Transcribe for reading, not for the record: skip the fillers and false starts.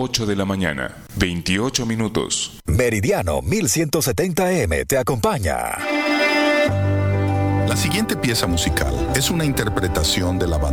8 de la mañana, 28 minutos. Meridiano 1170M te acompaña. La siguiente pieza musical es una interpretación de la banda